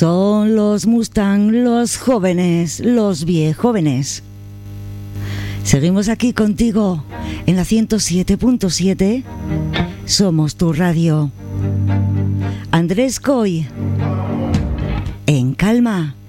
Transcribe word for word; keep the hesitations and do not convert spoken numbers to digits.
Son los Mustang, los jóvenes, los viejóvenes. Seguimos aquí contigo en la ciento siete punto siete. Somos tu radio. Andrés Coy, En Calma.